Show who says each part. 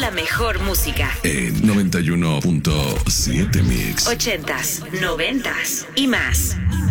Speaker 1: la mejor música.
Speaker 2: En 91.7 Mix.
Speaker 1: 80s, 90s y más.